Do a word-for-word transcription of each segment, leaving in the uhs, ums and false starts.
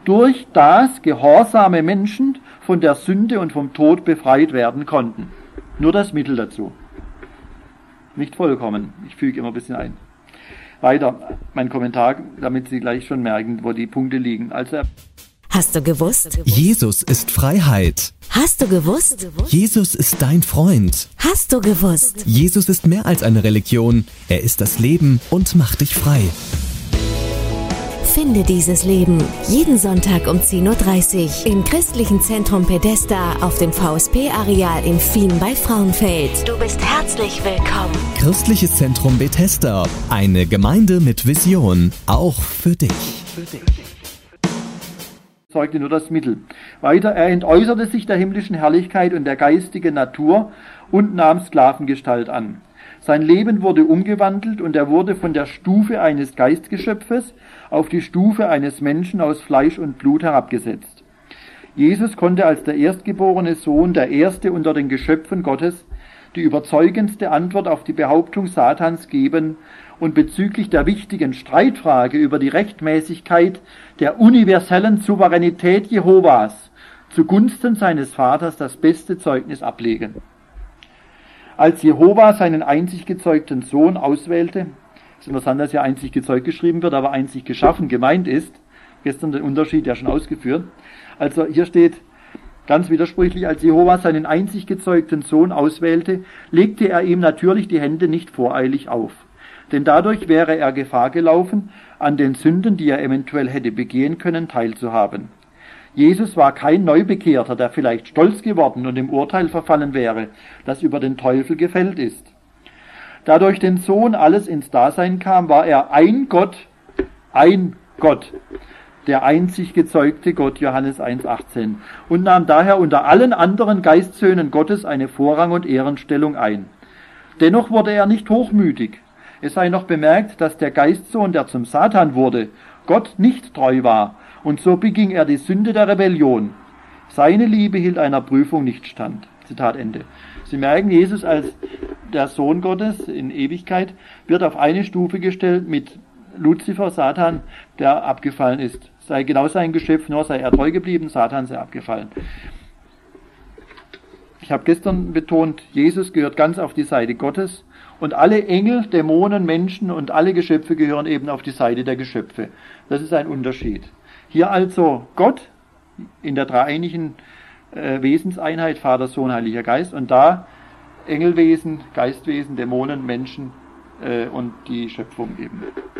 durch das gehorsame Menschen von der Sünde und vom Tod befreit werden konnten. Nur das Mittel dazu. Nicht vollkommen. Ich füge immer ein bisschen ein. Weiter, mein Kommentar, damit Sie gleich schon merken, wo die Punkte liegen. Also, Hast du gewusst? Jesus ist Freiheit. Hast du gewusst? Jesus ist dein Freund. Hast du gewusst? Jesus ist mehr als eine Religion. Er ist das Leben und macht dich frei. Finde dieses Leben jeden Sonntag um zehn Uhr dreißig im Christlichen Zentrum Pedesta auf dem V S P-Areal in Fien bei Frauenfeld. Du bist herzlich willkommen. Christliches Zentrum Bethesda. Eine Gemeinde mit Vision. Auch für dich. Für dich. Zeugte nur das Mittel. Weiter, er entäußerte sich der himmlischen Herrlichkeit und der geistigen Natur und nahm Sklavengestalt an. Sein Leben wurde umgewandelt und er wurde von der Stufe eines Geistgeschöpfes auf die Stufe eines Menschen aus Fleisch und Blut herabgesetzt. Jesus konnte als der erstgeborene Sohn, der erste unter den Geschöpfen Gottes, die überzeugendste Antwort auf die Behauptung Satans geben und bezüglich der wichtigen Streitfrage über die Rechtmäßigkeit der universellen Souveränität Jehovas zugunsten seines Vaters das beste Zeugnis ablegen. Als Jehova seinen einzig gezeugten Sohn auswählte, ist interessant, dass ja einzig gezeugt geschrieben wird, aber einzig geschaffen gemeint ist, gestern den Unterschied ja schon ausgeführt, also hier steht ganz widersprüchlich, als Jehova seinen einzig gezeugten Sohn auswählte, legte er ihm natürlich die Hände nicht voreilig auf. Denn dadurch wäre er Gefahr gelaufen, an den Sünden, die er eventuell hätte begehen können, teilzuhaben. Jesus war kein Neubekehrter, der vielleicht stolz geworden und im Urteil verfallen wäre, das über den Teufel gefällt ist. Da durch den Sohn alles ins Dasein kam, war er ein Gott, ein Gott, der einzig gezeugte Gott, Johannes eins achtzehn, und nahm daher unter allen anderen Geistsöhnen Gottes eine Vorrang- und Ehrenstellung ein. Dennoch wurde er nicht hochmütig. Es sei noch bemerkt, dass der Geistsohn, der zum Satan wurde, Gott nicht treu war, und so beging er die Sünde der Rebellion. Seine Liebe hielt einer Prüfung nicht stand. Zitat Ende. Sie merken, Jesus als der Sohn Gottes in Ewigkeit wird auf eine Stufe gestellt mit Luzifer, Satan, der abgefallen ist. Sei genau sein Geschöpf, nur sei er treu geblieben, Satan sei abgefallen. Ich habe gestern betont, Jesus gehört ganz auf die Seite Gottes und alle Engel, Dämonen, Menschen und alle Geschöpfe gehören eben auf die Seite der Geschöpfe. Das ist ein Unterschied. Hier also Gott in der dreieinigen äh, Wesenseinheit, Vater, Sohn, Heiliger Geist, und da Engelwesen, Geistwesen, Dämonen, Menschen äh, und die Schöpfung eben.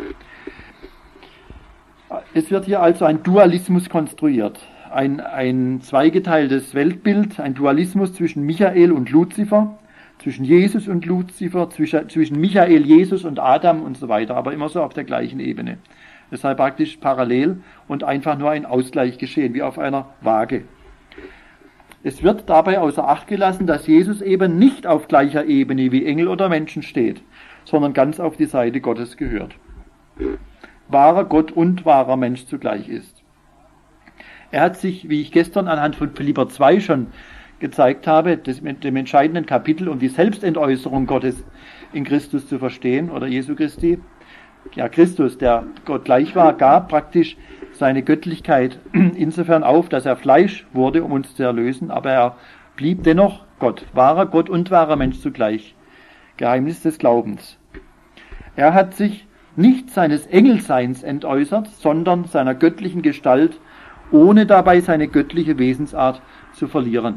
Es wird hier also ein Dualismus konstruiert, ein, ein zweigeteiltes Weltbild, ein Dualismus zwischen Michael und Luzifer, zwischen Jesus und Luzifer, zwischen, zwischen Michael, Jesus und Adam und so weiter, aber immer so auf der gleichen Ebene. Deshalb praktisch parallel und einfach nur ein Ausgleich geschehen, wie auf einer Waage. Es wird dabei außer Acht gelassen, dass Jesus eben nicht auf gleicher Ebene wie Engel oder Menschen steht, sondern ganz auf die Seite Gottes gehört. Wahrer Gott und wahrer Mensch zugleich ist. Er hat sich, wie ich gestern anhand von Philipper zwei schon gezeigt habe, das mit dem entscheidenden Kapitel, um die Selbstentäußerung Gottes in Christus zu verstehen, oder Jesu Christi, ja, Christus, der Gott gleich war, gab praktisch seine Göttlichkeit insofern auf, dass er Fleisch wurde, um uns zu erlösen, aber er blieb dennoch Gott, wahrer Gott und wahrer Mensch zugleich. Geheimnis des Glaubens. Er hat sich nicht seines Engelseins entäußert, sondern seiner göttlichen Gestalt, ohne dabei seine göttliche Wesensart zu verlieren.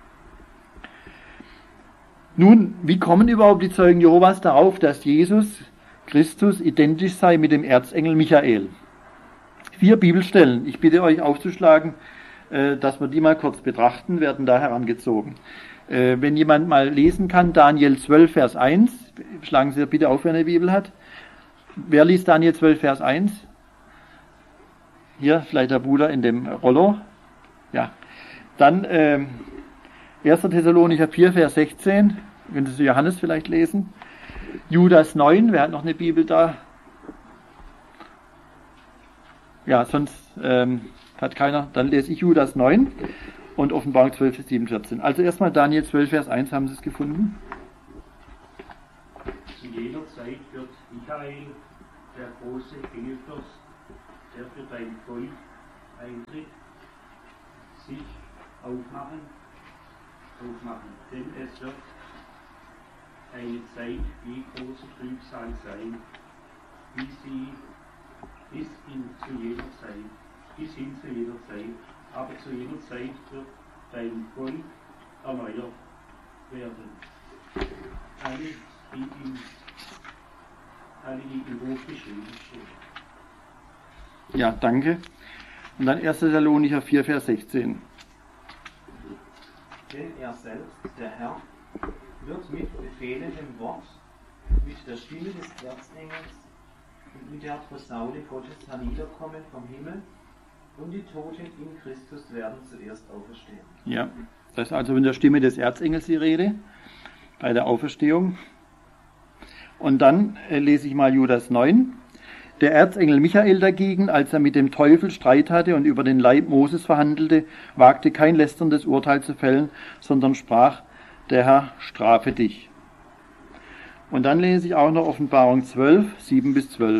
Nun, wie kommen überhaupt die Zeugen Jehovas darauf, dass Jesus Christus identisch sei mit dem Erzengel Michael? Vier Bibelstellen. Ich bitte euch aufzuschlagen, dass wir die mal kurz betrachten, werden da herangezogen. Wenn jemand mal lesen kann, Daniel zwölf, Vers eins, schlagen Sie bitte auf, wer eine Bibel hat. Wer liest Daniel zwölf, Vers eins? Hier, vielleicht der Bruder in dem Rollo. Ja. Dann äh, erster Thessalonicher vier, Vers sechzehn. Könntest du Johannes vielleicht lesen? Judas neun, wer hat noch eine Bibel da? Ja, sonst ähm, hat keiner. Dann lese ich Judas neun und Offenbarung zwölf, Vers sieben, vierzehn. Also erstmal Daniel zwölf, Vers eins, haben Sie es gefunden? Zu jener Zeit wird Michael, der große Engelfürst, der für dein Volk eintritt, sich aufmachen, aufmachen. Denn es wird eine Zeit wie große Trübsal sein, wie sie bis in, zu jeder Zeit, bis hin zu jeder Zeit, aber zu jeder Zeit wird dein Volk erneuert werden. Alle, die im, alle, die im Buch geschrieben stehen. Ja, danke. Und dann erster Thessalonicher vier, Vers sechzehn. Denn er selbst, der Herr, wird mit befehlendem Wort, mit der Stimme des Erzengels und mit der Posaune Gottes herniederkommen vom Himmel, und die Toten in Christus werden zuerst auferstehen. Ja, das ist also mit der Stimme des Erzengels die Rede, bei der Auferstehung. Und dann äh, lese ich mal Judas neun. Der Erzengel Michael dagegen, als er mit dem Teufel Streit hatte und über den Leib Moses verhandelte, wagte kein lästerndes Urteil zu fällen, sondern sprach, der Herr strafe dich. Und dann lese ich auch noch Offenbarung zwölf, sieben bis zwölf.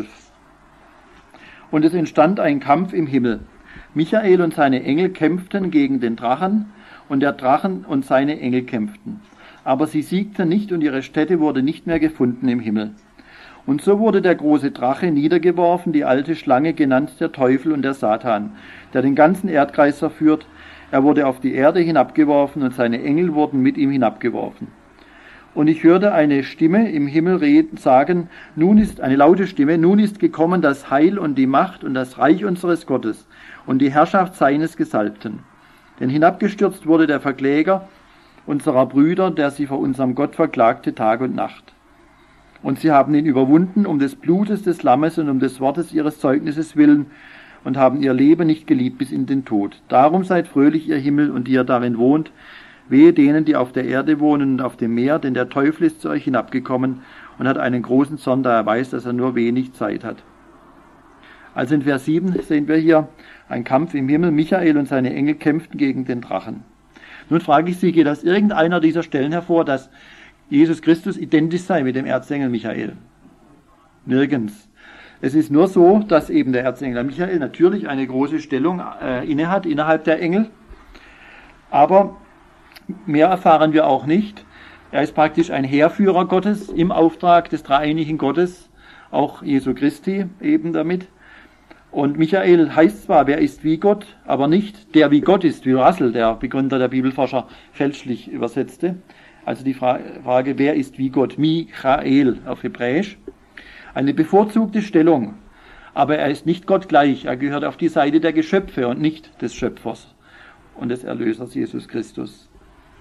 Und es entstand ein Kampf im Himmel. Michael und seine Engel kämpften gegen den Drachen, und der Drachen und seine Engel kämpften. Aber sie siegten nicht, und ihre Stätte wurde nicht mehr gefunden im Himmel. Und so wurde der große Drache niedergeworfen, die alte Schlange, genannt der Teufel und der Satan, der den ganzen Erdkreis verführt. Er wurde auf die Erde hinabgeworfen, und seine Engel wurden mit ihm hinabgeworfen. Und ich hörte eine Stimme im Himmel reden, sagen, nun ist, eine laute Stimme, nun ist gekommen das Heil und die Macht und das Reich unseres Gottes und die Herrschaft seines Gesalbten. Denn hinabgestürzt wurde der Verkläger unserer Brüder, der sie vor unserem Gott verklagte Tag und Nacht. Und sie haben ihn überwunden um des Blutes des Lammes und um des Wortes ihres Zeugnisses willen und haben ihr Leben nicht geliebt bis in den Tod. Darum seid fröhlich, ihr Himmel, und die ihr darin wohnt. Wehe denen, die auf der Erde wohnen und auf dem Meer, denn der Teufel ist zu euch hinabgekommen und hat einen großen Zorn, da er weiß, dass er nur wenig Zeit hat. Also in Vers sieben sehen wir hier einen Kampf im Himmel. Michael und seine Engel kämpften gegen den Drachen. Nun frage ich Sie, geht aus irgendeiner dieser Stellen hervor, dass Jesus Christus identisch sei mit dem Erzengel Michael? Nirgends. Es ist nur so, dass eben der Erzengel Michael natürlich eine große Stellung äh, innehat innerhalb der Engel, aber mehr erfahren wir auch nicht. Er ist praktisch ein Heerführer Gottes im Auftrag des dreieinigen Gottes, auch Jesu Christi eben damit. Und Michael heißt zwar, wer ist wie Gott, aber nicht der wie Gott ist, wie Russell, der Begründer der Bibelforscher, fälschlich übersetzte. Also die Frage, wer ist wie Gott? Michael auf Hebräisch. Eine bevorzugte Stellung, aber er ist nicht Gott gleich. Er gehört auf die Seite der Geschöpfe und nicht des Schöpfers und des Erlösers Jesus Christus.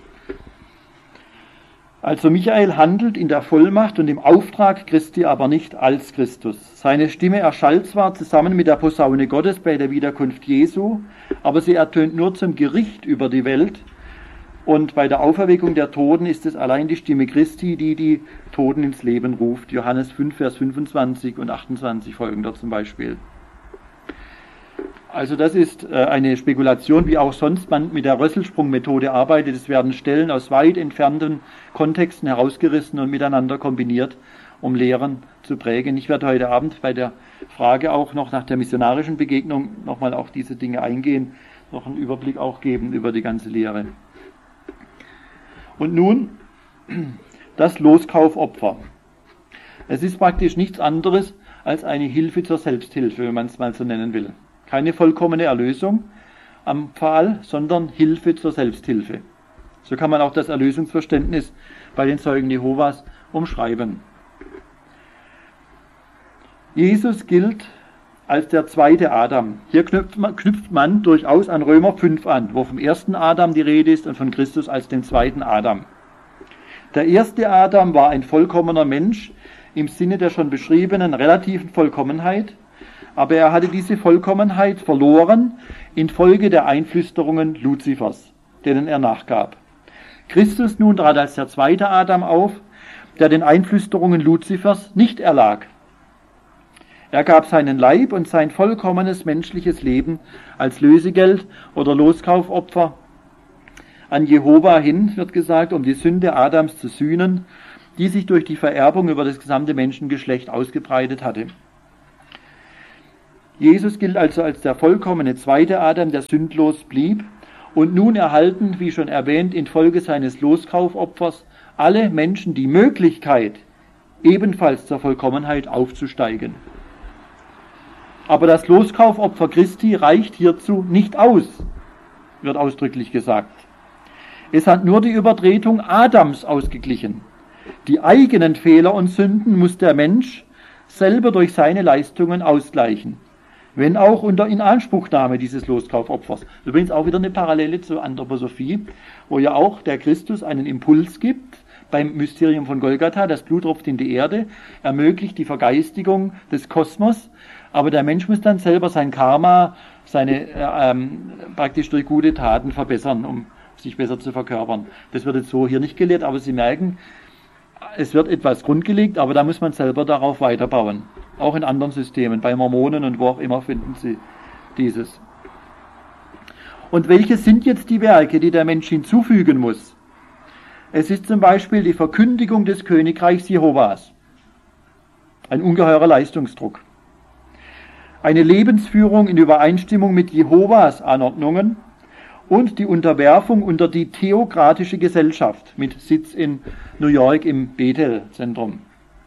Also Michael handelt in der Vollmacht und im Auftrag Christi, aber nicht als Christus. Seine Stimme erschallt zwar zusammen mit der Posaune Gottes bei der Wiederkunft Jesu, aber sie ertönt nur zum Gericht über die Welt. Und bei der Auferweckung der Toten ist es allein die Stimme Christi, die die Toten ins Leben ruft. Johannes fünf, Vers fünfundzwanzig und achtundzwanzig folgender zum Beispiel. Also das ist eine Spekulation, wie auch sonst man mit der Rösselsprung-Methode arbeitet. Es werden Stellen aus weit entfernten Kontexten herausgerissen und miteinander kombiniert, um Lehren zu prägen. Ich werde heute Abend bei der Frage auch noch nach der missionarischen Begegnung nochmal auf diese Dinge eingehen, noch einen Überblick auch geben über die ganze Lehre. Und nun das Loskaufopfer. Es ist praktisch nichts anderes als eine Hilfe zur Selbsthilfe, wenn man es mal so nennen will. Keine vollkommene Erlösung am Pfahl, sondern Hilfe zur Selbsthilfe. So kann man auch das Erlösungsverständnis bei den Zeugen Jehovas umschreiben. Jesus gilt als der zweite Adam. Hier knüpft man, knüpft man durchaus an Römer fünf an, wo vom ersten Adam die Rede ist und von Christus als dem zweiten Adam. Der erste Adam war ein vollkommener Mensch im Sinne der schon beschriebenen relativen Vollkommenheit, aber er hatte diese Vollkommenheit verloren infolge der Einflüsterungen Luzifers, denen er nachgab. Christus nun trat als der zweite Adam auf, der den Einflüsterungen Luzifers nicht erlag. Er gab seinen Leib und sein vollkommenes menschliches Leben als Lösegeld oder Loskaufopfer an Jehova hin, wird gesagt, um die Sünde Adams zu sühnen, die sich durch die Vererbung über das gesamte Menschengeschlecht ausgebreitet hatte. Jesus gilt also als der vollkommene zweite Adam, der sündlos blieb Und nun erhalten, wie schon erwähnt, infolge seines Loskaufopfers alle Menschen die Möglichkeit, ebenfalls zur Vollkommenheit aufzusteigen. Aber das Loskaufopfer Christi reicht hierzu nicht aus, wird ausdrücklich gesagt. Es hat nur die Übertretung Adams ausgeglichen. Die eigenen Fehler und Sünden muss der Mensch selber durch seine Leistungen ausgleichen, wenn auch unter Inanspruchnahme dieses Loskaufopfers. Übrigens auch wieder eine Parallele zur Anthroposophie, wo ja auch der Christus einen Impuls gibt, beim Mysterium von Golgatha, das Blut tropft in die Erde, ermöglicht die Vergeistigung des Kosmos, aber der Mensch muss dann selber sein Karma, seine äh, ähm, praktisch durch gute Taten verbessern, um sich besser zu verkörpern. Das wird jetzt so hier nicht gelehrt, aber Sie merken, es wird etwas grundgelegt, aber da muss man selber darauf weiterbauen. Auch in anderen Systemen, bei Mormonen und wo auch immer finden Sie dieses. Und welche sind jetzt die Werke, die der Mensch hinzufügen muss? Es ist zum Beispiel die Verkündigung des Königreichs Jehovas. Ein ungeheurer Leistungsdruck. Eine Lebensführung in Übereinstimmung mit Jehovas Anordnungen und die Unterwerfung unter die theokratische Gesellschaft mit Sitz in New York im Bethel-Zentrum.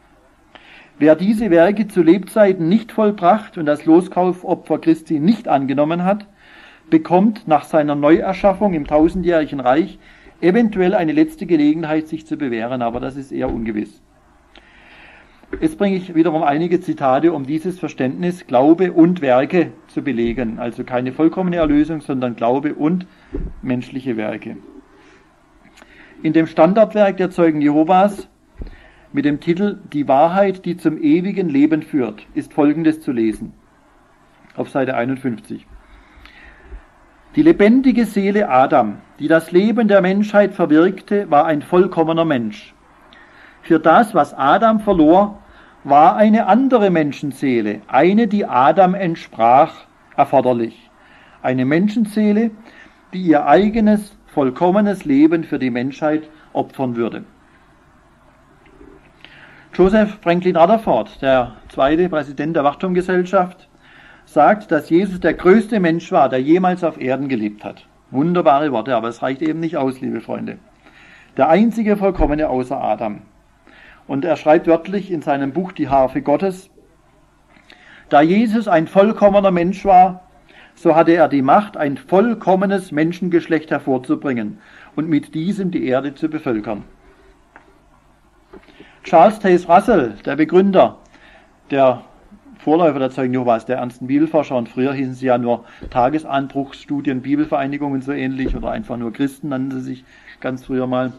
Wer diese Werke zu Lebzeiten nicht vollbracht und das Loskaufopfer Christi nicht angenommen hat, bekommt nach seiner Neuerschaffung im tausendjährigen Reich eventuell eine letzte Gelegenheit, sich zu bewähren, aber das ist eher ungewiss. Jetzt bringe ich wiederum einige Zitate, um dieses Verständnis Glaube und Werke zu belegen. Also keine vollkommene Erlösung, sondern Glaube und menschliche Werke. In dem Standardwerk der Zeugen Jehovas mit dem Titel Die Wahrheit, die zum ewigen Leben führt, ist Folgendes zu lesen. Auf Seite einundfünfzig. Die lebendige Seele Adam, die das Leben der Menschheit verwirkte, war ein vollkommener Mensch. Für das, was Adam verlor, war eine andere Menschenseele, eine, die Adam entsprach, erforderlich. Eine Menschenseele, die ihr eigenes, vollkommenes Leben für die Menschheit opfern würde. Joseph Franklin Rutherford, der zweite Präsident der Wachturmgesellschaft, sagt, dass Jesus der größte Mensch war, der jemals auf Erden gelebt hat. Wunderbare Worte, aber es reicht eben nicht aus, liebe Freunde. Der einzige Vollkommene außer Adam. Und er schreibt wörtlich in seinem Buch Die Harfe Gottes, da Jesus ein vollkommener Mensch war, so hatte er die Macht, ein vollkommenes Menschengeschlecht hervorzubringen und mit diesem die Erde zu bevölkern. Charles Taze Russell, der Begründer, der Vorläufer der Zeugen Jehovas, der ernsten Bibelforscher, und früher hießen sie ja nur Tagesanbruchsstudien, Bibelvereinigungen so ähnlich, oder einfach nur Christen nannten sie sich ganz früher mal.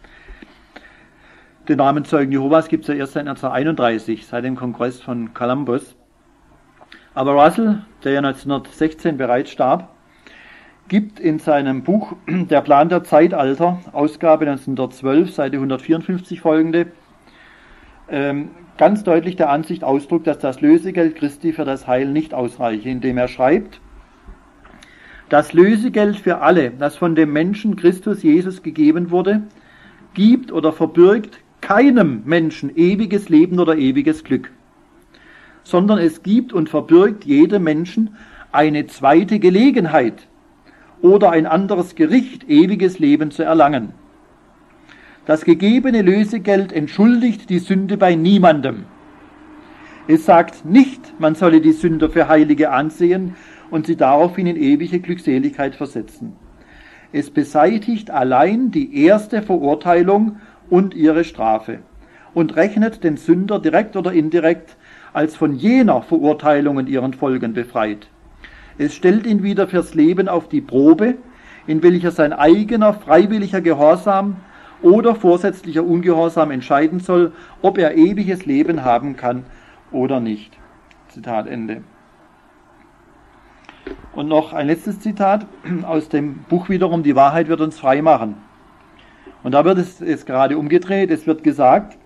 Den Namen Zeugen Jehovas gibt es ja erst seit neunzehnhunderteinunddreißig, seit dem Kongress von Columbus. Aber Russell, der ja neunzehnhundertsechzehn bereits starb, gibt in seinem Buch Der Plan der Zeitalter, Ausgabe neunzehnhundertzwölf, Seite hundertvierundfünfzig folgende, ähm, ganz deutlich der Ansicht Ausdruck, dass das Lösegeld Christi für das Heil nicht ausreiche, indem er schreibt, das Lösegeld für alle, das von dem Menschen Christus Jesus gegeben wurde, gibt oder verbirgt keinem Menschen ewiges Leben oder ewiges Glück, sondern es gibt und verbirgt jedem Menschen eine zweite Gelegenheit oder ein anderes Gericht, ewiges Leben zu erlangen. Das gegebene Lösegeld entschuldigt die Sünde bei niemandem. Es sagt nicht, man solle die Sünder für Heilige ansehen und sie daraufhin in ewige Glückseligkeit versetzen. Es beseitigt allein die erste Verurteilung und ihre Strafe und rechnet den Sünder direkt oder indirekt als von jener Verurteilung und ihren Folgen befreit. Es stellt ihn wieder fürs Leben auf die Probe, in welcher sein eigener freiwilliger Gehorsam oder vorsätzlicher Ungehorsam entscheiden soll, ob er ewiges Leben haben kann oder nicht. Zitat Ende. Und noch ein letztes Zitat aus dem Buch wiederum, Die Wahrheit wird uns frei machen. Und da wird es jetzt gerade umgedreht, es wird gesagt,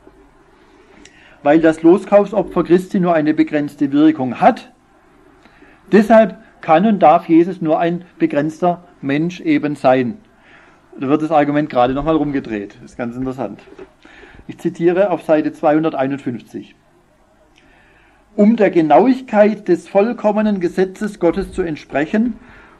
weil das Loskaufsopfer Christi nur eine begrenzte Wirkung hat, deshalb kann und darf Jesus nur ein begrenzter Mensch eben sein. Da wird das Argument gerade nochmal rumgedreht. Das ist ganz interessant. Ich zitiere auf Seite zweihunderteinundfünfzig. Um der Genauigkeit des vollkommenen Gesetzes Gottes zu entsprechen,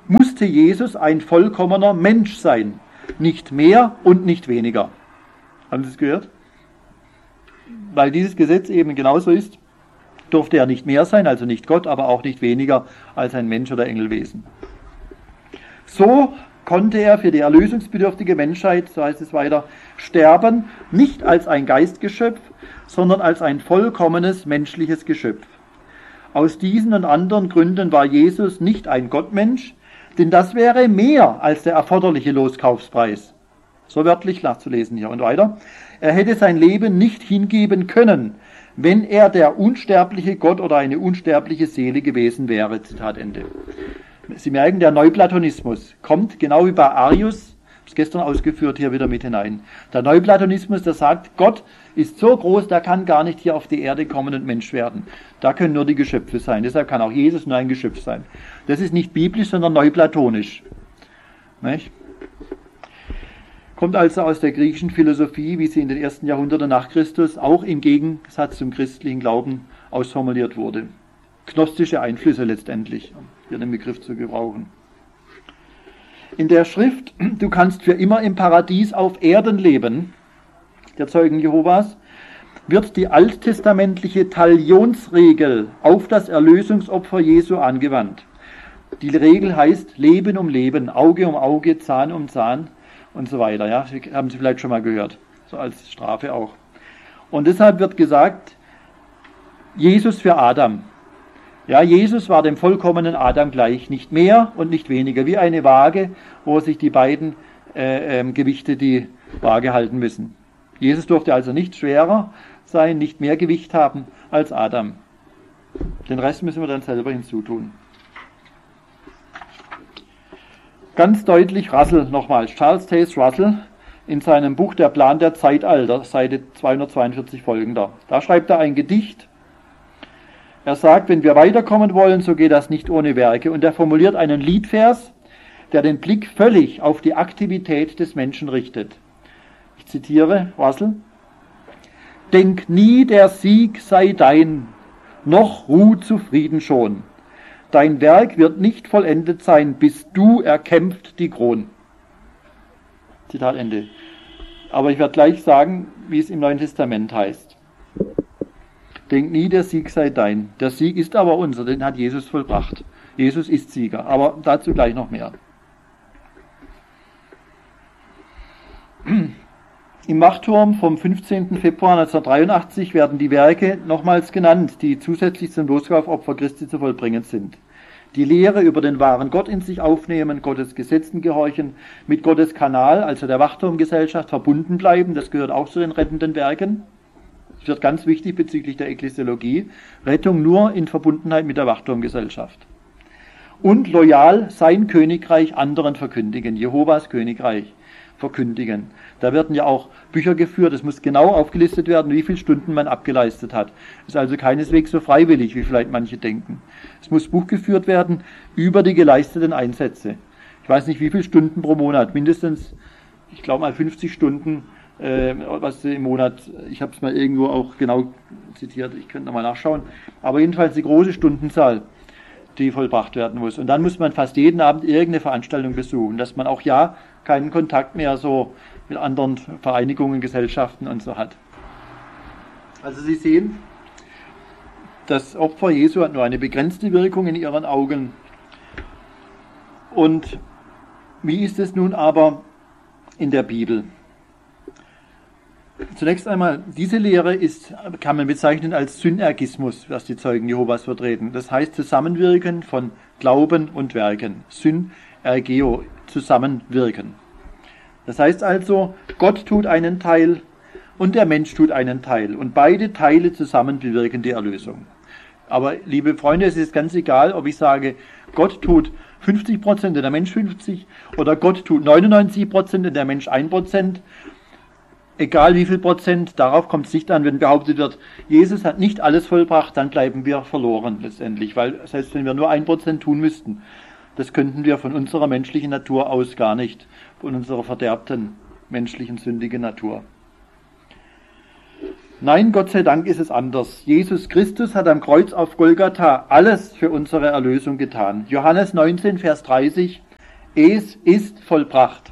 musste Jesus ein vollkommener Mensch sein. Nicht mehr und nicht weniger. Haben Sie es gehört? Weil dieses Gesetz eben genauso ist, durfte er nicht mehr sein, also nicht Gott, aber auch nicht weniger als ein Mensch oder Engelwesen. So konnte er für die erlösungsbedürftige Menschheit, so heißt es weiter, sterben, nicht als ein Geistgeschöpf, sondern als ein vollkommenes menschliches Geschöpf. Aus diesen und anderen Gründen war Jesus nicht ein Gottmensch, denn das wäre mehr als der erforderliche Loskaufspreis. So wörtlich nachzulesen hier und weiter. Er hätte sein Leben nicht hingeben können, wenn er der unsterbliche Gott oder eine unsterbliche Seele gewesen wäre. Zitat Ende. Sie merken, der Neuplatonismus kommt genau wie bei Arius, das gestern ausgeführt, hier wieder mit hinein. Der Neuplatonismus, der sagt, Gott ist so groß, der kann gar nicht hier auf die Erde kommen und Mensch werden. Da können nur die Geschöpfe sein. Deshalb kann auch Jesus nur ein Geschöpf sein. Das ist nicht biblisch, sondern neuplatonisch. Nicht? Kommt also aus der griechischen Philosophie, wie sie in den ersten Jahrhunderten nach Christus auch im Gegensatz zum christlichen Glauben ausformuliert wurde. Gnostische Einflüsse letztendlich, hier den Begriff zu gebrauchen. In der Schrift, du kannst für immer im Paradies auf Erden leben, der Zeugen Jehovas, wird die alttestamentliche Talionsregel auf das Erlösungsopfer Jesu angewandt. Die Regel heißt Leben um Leben, Auge um Auge, Zahn um Zahn und so weiter. Ja, haben Sie vielleicht schon mal gehört, so als Strafe auch. Und deshalb wird gesagt, Jesus für Adam. Ja, Jesus war dem vollkommenen Adam gleich, nicht mehr und nicht weniger, wie eine Waage, wo sich die beiden äh, äh, Gewichte die Waage halten müssen. Jesus durfte also nicht schwerer sein, nicht mehr Gewicht haben als Adam. Den Rest müssen wir dann selber hinzutun. Ganz deutlich Russell nochmals, Charles Taze Russell in seinem Buch Der Plan der Zeitalter, Seite zweihundertzweiundvierzig folgender. Da schreibt er ein Gedicht. Er sagt, wenn wir weiterkommen wollen, so geht das nicht ohne Werke. Und er formuliert einen Liedvers, der den Blick völlig auf die Aktivität des Menschen richtet. Ich zitiere Russell. Denk nie, der Sieg sei dein, noch ruh zufrieden schon. Dein Werk wird nicht vollendet sein, bis du erkämpft die Kron. Zitat Ende. Aber ich werde gleich sagen, wie es im Neuen Testament heißt. Denk nie, der Sieg sei dein. Der Sieg ist aber unser, den hat Jesus vollbracht. Jesus ist Sieger, aber dazu gleich noch mehr. Im Wachturm vom fünfzehnten Februar neunzehnhundertdreiundachtzig werden die Werke nochmals genannt, die zusätzlich zum Loskaufopfer Christi zu vollbringen sind. Die Lehre über den wahren Gott in sich aufnehmen, Gottes Gesetzen gehorchen, mit Gottes Kanal, also der Wachturmgesellschaft, verbunden bleiben, das gehört auch zu den rettenden Werken. Das wird ganz wichtig bezüglich der Ekklesiologie. Rettung nur in Verbundenheit mit der Wachturmgesellschaft. Und loyal sein Königreich anderen verkündigen, Jehovas Königreich verkündigen. Da werden ja auch Bücher geführt, es muss genau aufgelistet werden, wie viele Stunden man abgeleistet hat. Ist also keineswegs so freiwillig, wie vielleicht manche denken. Es muss Buch geführt werden über die geleisteten Einsätze. Ich weiß nicht, wie viele Stunden pro Monat, mindestens, ich glaube mal fünfzig Stunden, äh, was im Monat, ich habe es mal irgendwo auch genau zitiert, ich könnte nochmal nachschauen, aber jedenfalls die große Stundenzahl, die vollbracht werden muss. Und dann muss man fast jeden Abend irgendeine Veranstaltung besuchen, dass man auch ja keinen Kontakt mehr so mit anderen Vereinigungen, Gesellschaften und so hat. Also Sie sehen, das Opfer Jesu hat nur eine begrenzte Wirkung in Ihren Augen. Und wie ist es nun aber in der Bibel? Zunächst einmal, diese Lehre ist, kann man bezeichnen als Synergismus, was die Zeugen Jehovas vertreten. Das heißt Zusammenwirken von Glauben und Werken. Synergeo, zusammenwirken. Das heißt also, Gott tut einen Teil und der Mensch tut einen Teil. Und beide Teile zusammen bewirken die Erlösung. Aber liebe Freunde, es ist ganz egal, ob ich sage, Gott tut fünfzig Prozent und der Mensch fünfzig oder Gott tut neunundneunzig Prozent und der Mensch ein Prozent. Egal wie viel Prozent, darauf kommt es nicht an, wenn behauptet wird, Jesus hat nicht alles vollbracht, dann bleiben wir verloren letztendlich. Weil selbst wenn wir nur ein Prozent tun müssten, das könnten wir von unserer menschlichen Natur aus gar nicht, von unserer verderbten menschlichen, sündigen Natur. Nein, Gott sei Dank ist es anders. Jesus Christus hat am Kreuz auf Golgatha alles für unsere Erlösung getan. Johannes neunzehn, Vers dreißig, es ist vollbracht.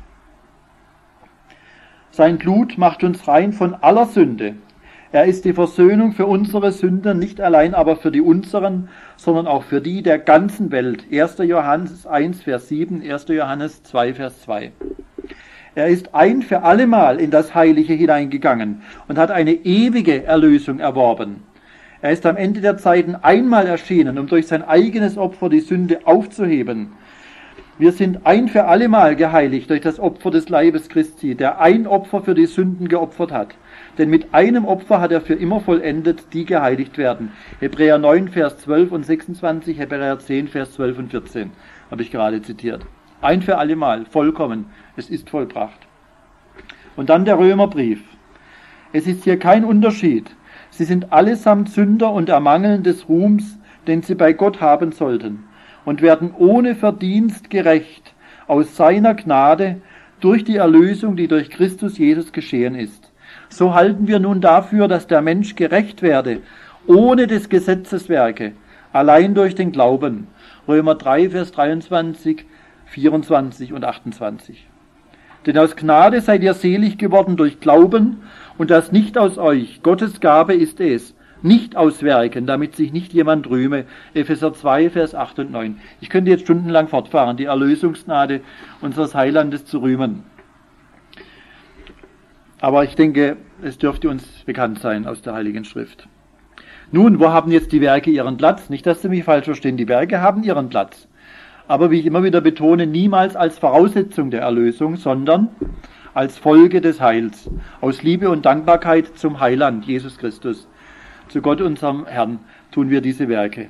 Sein Blut macht uns rein von aller Sünde. Er ist die Versöhnung für unsere Sünden, nicht allein aber für die unseren, sondern auch für die der ganzen Welt. erster Johannes eins, Vers sieben, erster Johannes zwei, Vers zwei. Er ist ein für allemal in das Heilige hineingegangen und hat eine ewige Erlösung erworben. Er ist am Ende der Zeiten einmal erschienen, um durch sein eigenes Opfer die Sünde aufzuheben. Wir sind ein für allemal geheiligt durch das Opfer des Leibes Christi, der ein Opfer für die Sünden geopfert hat. Denn mit einem Opfer hat er für immer vollendet, die geheiligt werden. Hebräer neun, Vers zwölf und sechsundzwanzig, Hebräer zehn, Vers zwölf und vierzehn, habe ich gerade zitiert. Ein für allemal, vollkommen, es ist vollbracht. Und dann der Römerbrief. Es ist hier kein Unterschied. Sie sind allesamt Sünder und ermangeln des Ruhms, den sie bei Gott haben sollten, und werden ohne Verdienst gerecht aus seiner Gnade durch die Erlösung, die durch Christus Jesus geschehen ist. So halten wir nun dafür, dass der Mensch gerecht werde, ohne des Gesetzes Werke, allein durch den Glauben. Römer drei, Vers dreiundzwanzig, vierundzwanzig und achtundzwanzig. Denn aus Gnade seid ihr selig geworden durch Glauben, und das nicht aus euch. Gottes Gabe ist es, nicht aus Werken, damit sich nicht jemand rühme. Epheser zwei, Vers acht und neun. Ich könnte jetzt stundenlang fortfahren, die Erlösungsgnade unseres Heilandes zu rühmen. Aber ich denke, es dürfte uns bekannt sein aus der Heiligen Schrift. Nun, wo haben jetzt die Werke ihren Platz? Nicht, dass Sie mich falsch verstehen, die Werke haben ihren Platz. Aber wie ich immer wieder betone, niemals als Voraussetzung der Erlösung, sondern als Folge des Heils. Aus Liebe und Dankbarkeit zum Heiland, Jesus Christus. Zu Gott, unserem Herrn, tun wir diese Werke.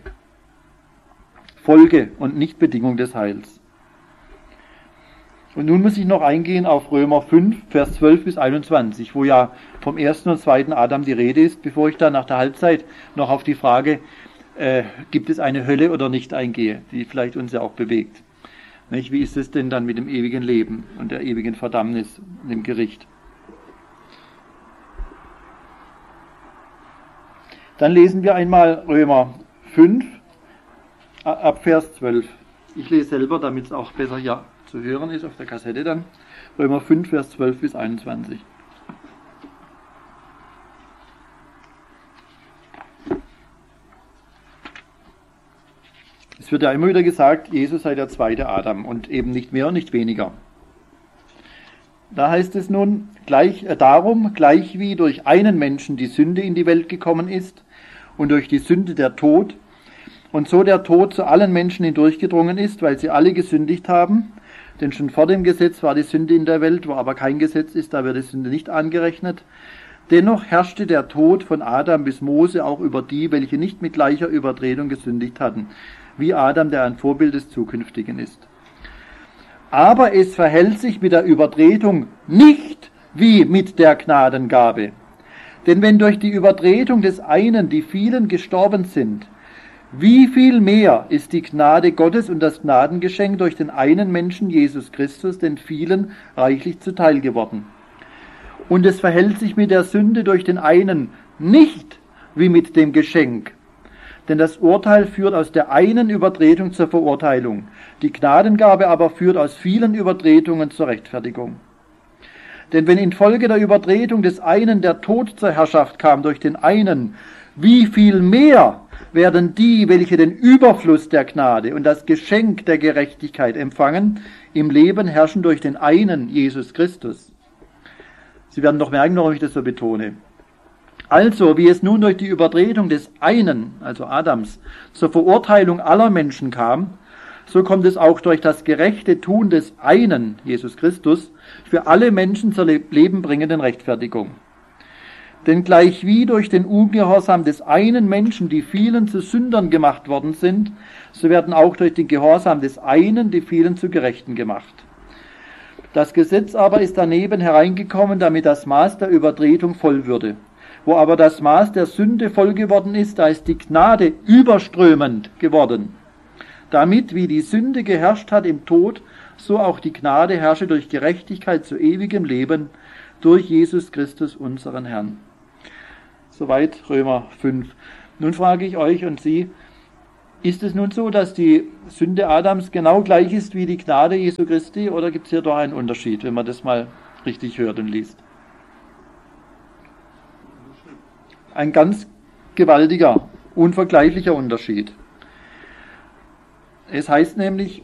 Folge und nicht Bedingung des Heils. Und nun muss ich noch eingehen auf Römer fünf, Vers zwölf bis einundzwanzig, wo ja vom ersten und zweiten Adam die Rede ist, bevor ich dann nach der Halbzeit noch auf die Frage, äh, gibt es eine Hölle oder nicht, eingehe, die vielleicht uns ja auch bewegt. Nicht? Wie ist es denn dann mit dem ewigen Leben und der ewigen Verdammnis und dem Gericht? Dann lesen wir einmal Römer fünf, ab Vers zwölf. Ich lese selber, damit es auch besser hier zu hören ist auf der Kassette dann. Römer fünf, Vers zwölf bis einundzwanzig. Es wird ja immer wieder gesagt, Jesus sei der zweite Adam und eben nicht mehr und nicht weniger. Da heißt es nun, gleich, äh, darum, gleich wie durch einen Menschen die Sünde in die Welt gekommen ist und durch die Sünde der Tod, und so der Tod zu allen Menschen hindurchgedrungen ist, weil sie alle gesündigt haben, denn schon vor dem Gesetz war die Sünde in der Welt, wo aber kein Gesetz ist, da wird die Sünde nicht angerechnet. Dennoch herrschte der Tod von Adam bis Mose auch über die, welche nicht mit gleicher Übertretung gesündigt hatten, wie Adam, der ein Vorbild des Zukünftigen ist. Aber es verhält sich mit der Übertretung nicht wie mit der Gnadengabe. Denn wenn durch die Übertretung des einen die vielen gestorben sind, wie viel mehr ist die Gnade Gottes und das Gnadengeschenk durch den einen Menschen, Jesus Christus, den vielen reichlich zuteil geworden. Und es verhält sich mit der Sünde durch den einen nicht wie mit dem Geschenk. Denn das Urteil führt aus der einen Übertretung zur Verurteilung, die Gnadengabe aber führt aus vielen Übertretungen zur Rechtfertigung. Denn wenn infolge der Übertretung des einen der Tod zur Herrschaft kam durch den einen, wie viel mehr werden die, welche den Überfluss der Gnade und das Geschenk der Gerechtigkeit empfangen, im Leben herrschen durch den einen, Jesus Christus. Sie werden doch merken, warum ich das so betone. Also, wie es nun durch die Übertretung des einen, also Adams, zur Verurteilung aller Menschen kam, so kommt es auch durch das gerechte Tun des einen, Jesus Christus, für alle Menschen zur lebenbringenden Rechtfertigung. Denn gleichwie durch den Ungehorsam des einen Menschen die vielen zu Sündern gemacht worden sind, so werden auch durch den Gehorsam des einen die vielen zu Gerechten gemacht. Das Gesetz aber ist daneben hereingekommen, damit das Maß der Übertretung voll würde. Wo aber das Maß der Sünde voll geworden ist, da ist die Gnade überströmend geworden. Damit, wie die Sünde geherrscht hat im Tod, so auch die Gnade herrsche durch Gerechtigkeit zu ewigem Leben, durch Jesus Christus, unseren Herrn. Soweit Römer fünf. Nun frage ich euch und Sie, ist es nun so, dass die Sünde Adams genau gleich ist wie die Gnade Jesu Christi, oder gibt es hier doch einen Unterschied, wenn man das mal richtig hört und liest? Ein ganz gewaltiger, unvergleichlicher Unterschied. Es heißt nämlich,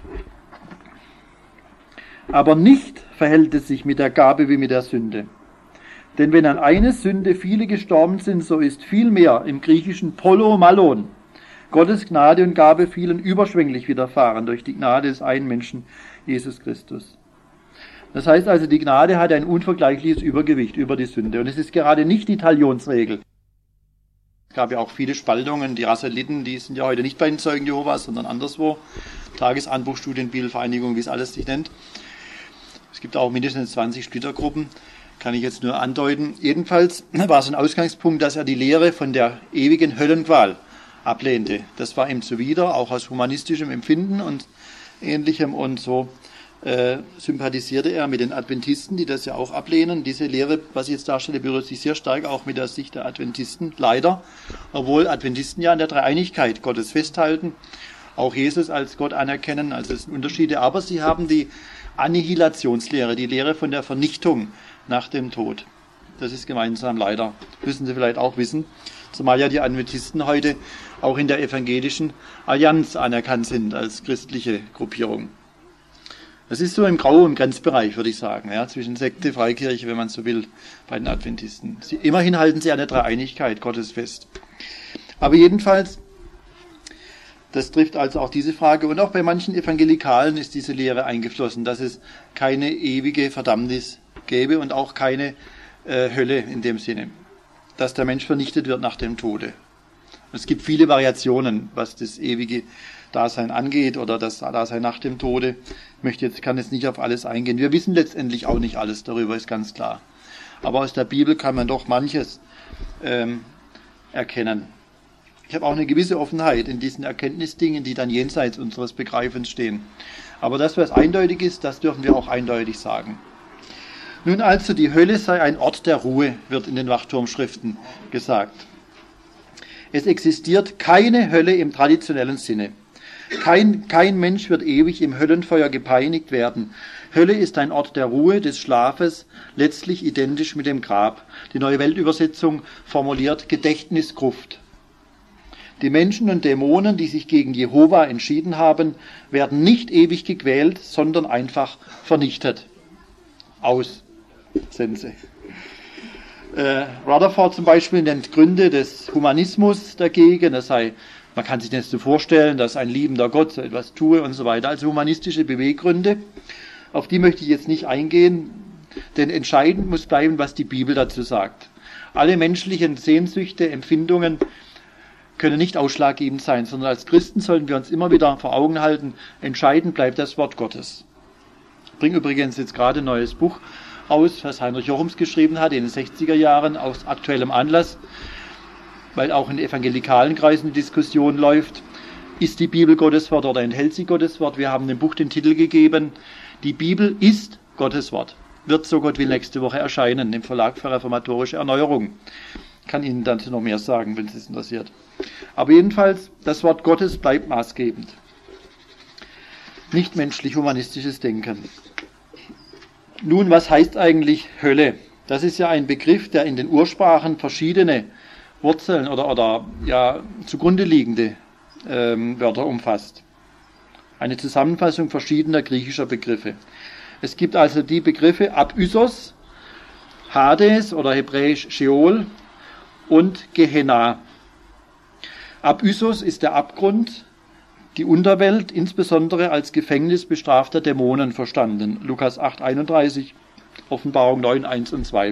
aber nicht verhält es sich mit der Gabe wie mit der Sünde. Denn wenn an eine Sünde viele gestorben sind, so ist vielmehr im Griechischen Polo Malon Gottes Gnade und Gabe vielen überschwänglich widerfahren durch die Gnade des einen Menschen, Jesus Christus. Das heißt also, die Gnade hat ein unvergleichliches Übergewicht über die Sünde. Und es ist gerade nicht die Talionsregel. Es gab ja auch viele Spaltungen. Die Rasseliten, die sind ja heute nicht bei den Zeugen Jehovas, sondern anderswo. Tagesanbruchstudien, Bibelvereinigung, wie es alles sich nennt. Es gibt auch mindestens zwanzig Splittergruppen. Kann ich jetzt nur andeuten. Jedenfalls war es ein Ausgangspunkt, dass er die Lehre von der ewigen Höllenqual ablehnte. Das war ihm zuwider, auch aus humanistischem Empfinden und Ähnlichem. Und so äh, sympathisierte er mit den Adventisten, die das ja auch ablehnen. Diese Lehre, was ich jetzt darstelle, berührt sich sehr stark auch mit der Sicht der Adventisten, leider. Obwohl Adventisten ja an der Dreieinigkeit Gottes festhalten, auch Jesus als Gott anerkennen. Also es sind Unterschiede. Aber sie haben die Annihilationslehre, die Lehre von der Vernichtung nach dem Tod. Das ist gemeinsam leider. Müssen Sie vielleicht auch wissen. Zumal ja die Adventisten heute auch in der evangelischen Allianz anerkannt sind als christliche Gruppierung. Das ist so im Grau, im Grenzbereich, würde ich sagen, ja, zwischen Sekte, Freikirche, wenn man so will, bei den Adventisten. Sie, immerhin halten sie an der Dreieinigkeit Gottes fest. Aber jedenfalls, das trifft also auch diese Frage. Und auch bei manchen Evangelikalen ist diese Lehre eingeflossen, dass es keine ewige Verdammnis gäbe und auch keine äh, Hölle in dem Sinne, dass der Mensch vernichtet wird nach dem Tode. Es gibt viele Variationen, was das ewige Dasein angeht oder das Dasein nach dem Tode. Ich möchte jetzt, kann jetzt nicht auf alles eingehen. Wir wissen letztendlich auch nicht alles darüber, ist ganz klar. Aber aus der Bibel kann man doch manches ähm, erkennen. Ich habe auch eine gewisse Offenheit in diesen Erkenntnisdingen, die dann jenseits unseres Begreifens stehen. Aber das, was eindeutig ist, das dürfen wir auch eindeutig sagen. Nun also, die Hölle sei ein Ort der Ruhe, wird in den Wachturmschriften gesagt. Es existiert keine Hölle im traditionellen Sinne. Kein, kein Mensch wird ewig im Höllenfeuer gepeinigt werden. Hölle ist ein Ort der Ruhe, des Schlafes, letztlich identisch mit dem Grab. Die Neue Weltübersetzung formuliert Gedächtnisgruft. Die Menschen und Dämonen, die sich gegen Jehova entschieden haben, werden nicht ewig gequält, sondern einfach vernichtet. Aus. Sense. Äh, Rutherford zum Beispiel nennt Gründe des Humanismus dagegen. Das sei, man kann sich das so vorstellen, dass ein liebender Gott so etwas tue und so weiter. Also humanistische Beweggründe. Auf die möchte ich jetzt nicht eingehen, denn entscheidend muss bleiben, was die Bibel dazu sagt. Alle menschlichen Sehnsüchte, Empfindungen können nicht ausschlaggebend sein, sondern als Christen sollten wir uns immer wieder vor Augen halten, entscheidend bleibt das Wort Gottes. Ich bringe übrigens jetzt gerade ein neues Buch aus, was Heinrich Jochums geschrieben hat in den sechziger Jahren aus aktuellem Anlass, weil auch in evangelikalen Kreisen die Diskussion läuft, ist die Bibel Gottes Wort oder enthält sie Gottes Wort? Wir haben dem Buch den Titel gegeben, die Bibel ist Gottes Wort. Wird, so Gott will, nächste Woche erscheinen im Verlag für reformatorische Erneuerung. Ich kann Ihnen dazu noch mehr sagen, wenn es Sie interessiert. Aber jedenfalls, das Wort Gottes bleibt maßgebend. Nicht menschlich-humanistisches Denken. Nun, was heißt eigentlich Hölle? Das ist ja ein Begriff, der in den Ursprachen verschiedene Wurzeln oder, oder ja, zugrunde liegende ähm, Wörter umfasst. Eine Zusammenfassung verschiedener griechischer Begriffe. Es gibt also die Begriffe Abyssos, Hades oder hebräisch Sheol und Gehenna. Abyssos ist der Abgrund, die Unterwelt, insbesondere als Gefängnis bestrafter Dämonen verstanden. Lukas acht einunddreißig, Offenbarung neun eins und zwei.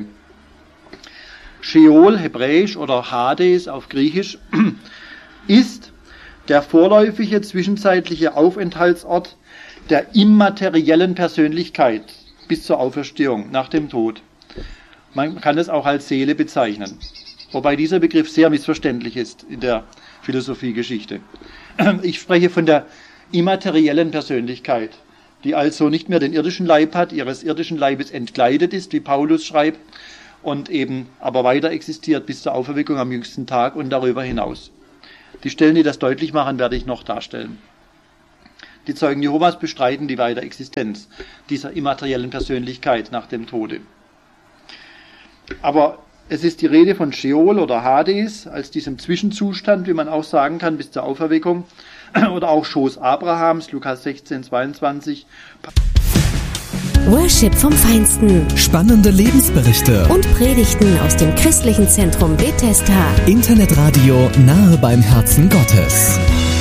Sheol, hebräisch oder Hades auf Griechisch, ist der vorläufige zwischenzeitliche Aufenthaltsort der immateriellen Persönlichkeit bis zur Auferstehung nach dem Tod. Man kann es auch als Seele bezeichnen, wobei dieser Begriff sehr missverständlich ist in der Philosophiegeschichte. Ich spreche von der immateriellen Persönlichkeit, die also nicht mehr den irdischen Leib hat, ihres irdischen Leibes entkleidet ist, wie Paulus schreibt, und eben aber weiter existiert bis zur Auferweckung am jüngsten Tag und darüber hinaus. Die Stellen, die das deutlich machen, werde ich noch darstellen. Die Zeugen Jehovas bestreiten die Weiterexistenz dieser immateriellen Persönlichkeit nach dem Tode. Aber es ist die Rede von Sheol oder Hades als diesem Zwischenzustand, wie man auch sagen kann, bis zur Auferweckung, oder auch Schoß Abrahams, Lukas sechzehn, zweiundzwanzig. Worship vom Feinsten. Spannende Lebensberichte. Und Predigten aus dem christlichen Zentrum Bethesda. Internetradio nahe beim Herzen Gottes.